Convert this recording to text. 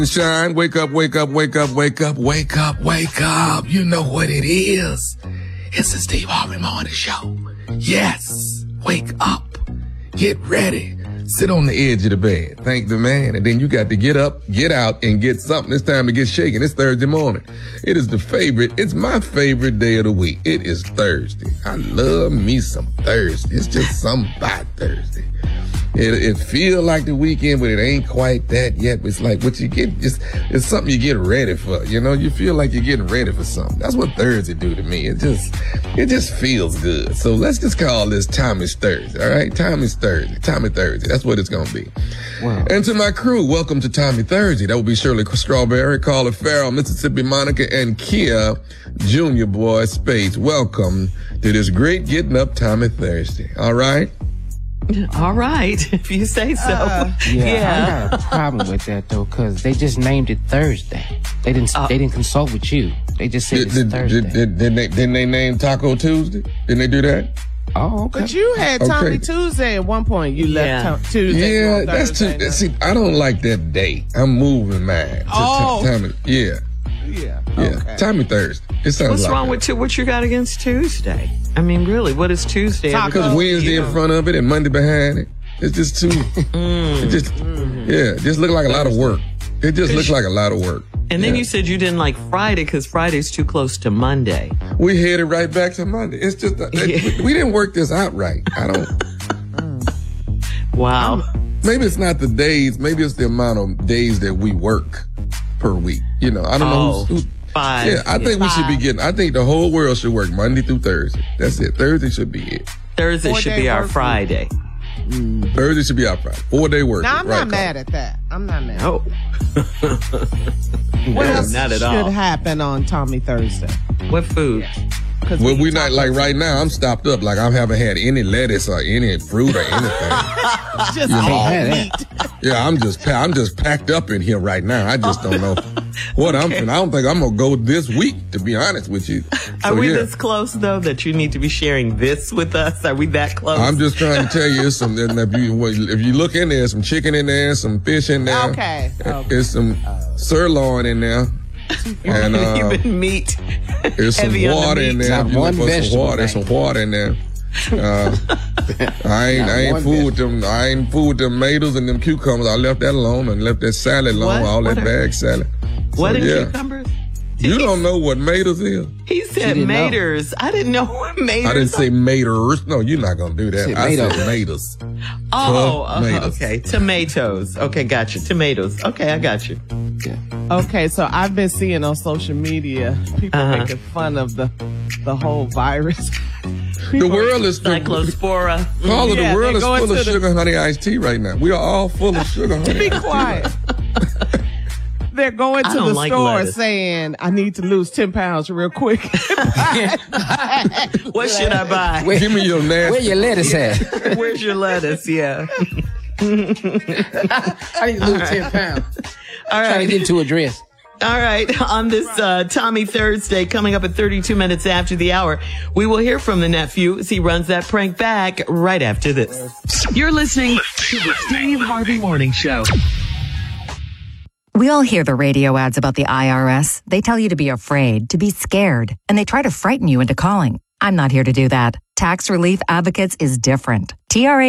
Shine, wake up, wake up, wake up, wake up, wake up, wake up. You know what it is. It's the Steve Harvey Morning Show. Yes, wake up, get ready, sit on the edge of the bed, thank the man, and then you got to get up, get out, and get something. It's time to get shaken. It's Thursday morning. It's my favorite day of the week. It is Thursday. I love me some Thursday. It's just something about Thursday. It feels like the weekend, but it ain't quite that yet. It's like what you get, it's something you get ready for. You know, you feel like you're getting ready for something. That's what Thursday do to me. It just feels good. So let's just call this Tommy's Thursday, all right? Tommy's Thursday. Tommy Thursday. That's what it's going to be. Wow. And to my crew, welcome to Tommy Thursday. That will be Shirley Strawberry, Carla Farrell, Mississippi Monica, and Kia Junior Boy Space. Welcome to this great Getting Up Tommy Thursday, all right? All right, if you say so. Yeah, I got a problem with that though, because they just named it Thursday. They didn't consult with you. They just said it's Thursday. Didn't they name Taco Tuesday? Didn't they do that? Oh, okay. But you had Tommy Tuesday at one point. You left Tuesday. Yeah, that's too. See, I don't like that day. I'm moving mine. Tommy. Yeah. Okay. Tommy Thursday. It sounds What's like wrong with what you got against Tuesday? I mean, really, what is Tuesday? Because Wednesday in front of it and Monday behind it. It's just too. It just look like a lot of work. It just looks like a lot of work. And then you said you didn't like Friday because Friday's too close to Monday. We headed right back to Monday. It's just we didn't work this out right. I don't. Wow. Maybe it's not the days. Maybe it's the amount of days that we work per week. You know, I don't know who's 5. Yeah, I think we should be getting. I think the whole world should work Monday through Thursday. That's it. Thursday should be it. Thursday should be our Friday. Thursday should be our Friday. 4-day work. Now, I'm not mad at that. I'm not mad. No. What else not at should all. happen on Tommy Thursday? What food? Well, we not like right now. I'm stopped up. Like I haven't had any lettuce or any fruit or anything. Just all meat. Yeah, I'm just packed up in here right now. I just don't know what I don't think I'm gonna go this week, to be honest with you. Are we this close though that you need to be sharing this with us? Are we that close? I'm just trying to tell you, if you look in there, some chicken in there, some fish in there. Okay. There's some sirloin in there. And even meat. There's some water in there. There's some water in there. I ain't fool with them. I ain't fool with them tomatoes and them cucumbers. I left that alone and left that salad alone. All that bag salad. What are cucumbers? You don't know what maters is? He said maters. I didn't know what maters. I didn't say maters. No, you're not gonna do that. I said maters. Okay. Tomatoes. Okay, gotcha. Tomatoes. Okay, I got you. Okay, so I've been seeing on social media people making fun of the whole virus. The world is Cyclospora. Paula, the world is full of sugar honey iced tea right now. We are all full of sugar honey. Be quiet. They're going to the store saying, I need to lose 10 pounds real quick. What should I buy? Give me your nasty. Where your lettuce at? Where's your lettuce? Yeah. I need to lose 10 pounds. All right. Trying to get into a dress. All right. On this Tommy Thursday, coming up at 32 minutes after the hour, we will hear from the nephew as he runs that prank back right after this. You're listening to the Steve Harvey Morning Show. We all hear the radio ads about the IRS. They tell you to be afraid, to be scared, and they try to frighten you into calling. I'm not here to do that. Tax Relief Advocates is different. TRA